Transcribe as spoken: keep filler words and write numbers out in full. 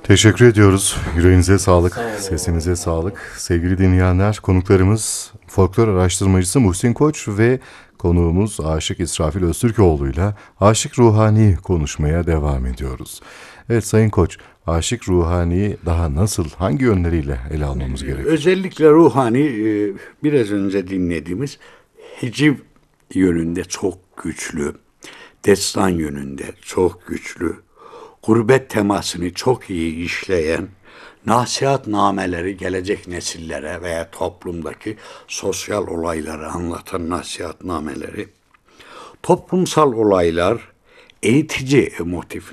Teşekkür ediyoruz. Yüreğinize sağlık, Sağ olun. sesinize sağlık. Sevgili dinleyenler, konuklarımız folklor araştırmacısı Muhsin Koç ve konuğumuz Aşık İsrafil Öztürkoğlu'yla Aşık Ruhani konuşmaya devam ediyoruz. Evet Sayın Koç, Aşık Ruhani'yi daha nasıl, hangi yönleriyle ele almamız gerekiyor? Özellikle ruhani e, biraz önce dinlediğimiz hiciv yönünde çok güçlü, destan yönünde çok güçlü, gurbet temasını çok iyi işleyen, nasihatnameleri gelecek nesillere veya toplumdaki sosyal olayları anlatan nasihatnameleri, toplumsal olaylar, eğitici motifler,